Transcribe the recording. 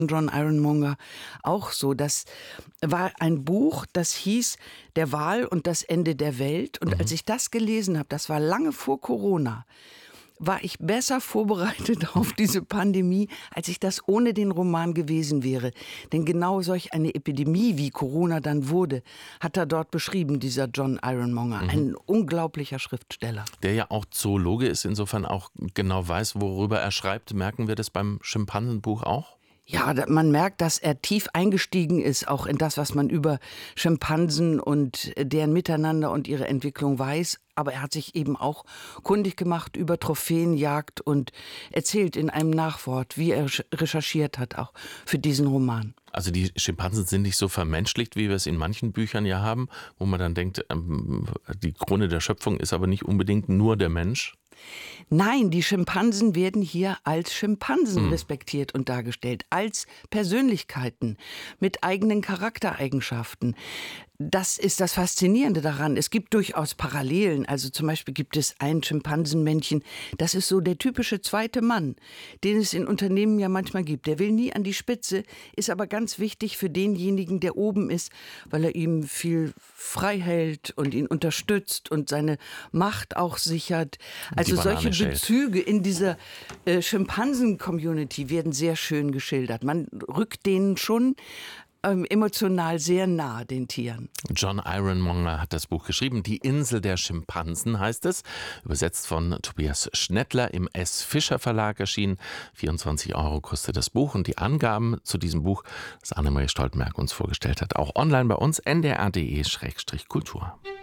John Ironmonger auch so. Das war ein Buch, das hieß Der Wal und das Ende der Welt. Und als ich das gelesen habe, das war lange vor Corona, war ich besser vorbereitet auf diese Pandemie, als ich das ohne den Roman gewesen wäre. Denn genau solch eine Epidemie, wie Corona dann wurde, hat er dort beschrieben, dieser John Ironmonger. Ein unglaublicher Schriftsteller. Der ja auch Zoologe ist, insofern auch genau weiß, worüber er schreibt. Merken wir das beim Schimpansenbuch auch? Ja, man merkt, dass er tief eingestiegen ist, auch in das, was man über Schimpansen und deren Miteinander und ihre Entwicklung weiß. Aber er hat sich eben auch kundig gemacht über Trophäenjagd und erzählt in einem Nachwort, wie er recherchiert hat, auch für diesen Roman. Also die Schimpansen sind nicht so vermenschlicht, wie wir es in manchen Büchern ja haben, wo man dann denkt, die Krone der Schöpfung ist aber nicht unbedingt nur der Mensch. Nein, die Schimpansen werden hier als Schimpansen respektiert und dargestellt, als Persönlichkeiten mit eigenen Charaktereigenschaften. Das ist das Faszinierende daran. Es gibt durchaus Parallelen. Also zum Beispiel gibt es ein Schimpansenmännchen, das ist so der typische zweite Mann, den es in Unternehmen ja manchmal gibt. Der will nie an die Spitze, ist aber ganz wichtig für denjenigen, der oben ist, weil er ihm viel frei hält und ihn unterstützt und seine Macht auch sichert. Also solche Bezüge in dieser Schimpansen-Community werden sehr schön geschildert. Man rückt denen schon emotional sehr nah, den Tieren. John Ironmonger hat das Buch geschrieben. Die Insel der Schimpansen heißt es. Übersetzt von Tobias Schnettler, im S. Fischer Verlag erschienen. 24 € kostet das Buch. Und die Angaben zu diesem Buch, das Annemarie Stoltenberg uns vorgestellt hat, auch online bei uns, ndr.de/kultur.